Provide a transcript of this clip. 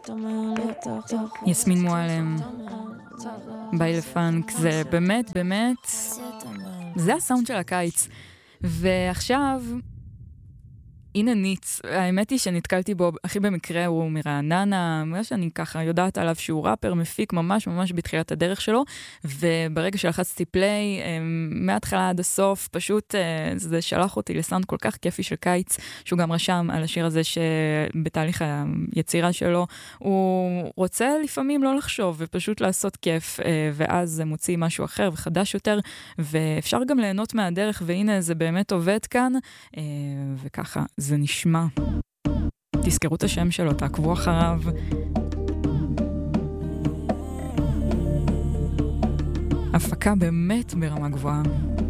יסמין מועלם, ביי לפאנק, זה באמת, באמת, זה הסאונד של הקיץ. ועכשיו, הנה ניץ, האמת היא שנתקלתי בו הכי במקרה, הוא מרעננה, מה שאני ככה יודעת עליו שהוא ראפר, מפיק ממש ממש בתחילת הדרך שלו, וברגע שלחצתי פליי, מההתחלה עד הסוף, פשוט זה שלח אותי לסאונד כל כך כיפי של קיץ, שהוא גם רשם על השיר הזה שבתהליך היצירה שלו, הוא רוצה לפעמים לא לחשוב, ופשוט לעשות כיף, ואז זה מוציא משהו אחר וחדש יותר, ואפשר גם ליהנות מהדרך, והנה זה באמת עובד כאן, וככה. זה נשמע. תזכרו את השם שלו, תעקבו אחריו. הפקה באמת ברמה גבוהה.